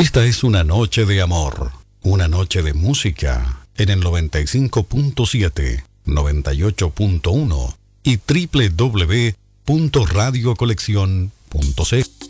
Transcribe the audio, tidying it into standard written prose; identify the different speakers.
Speaker 1: Esta es una noche de amor, una noche de música en el 95.7, 98.1 y www.radiocolección.c.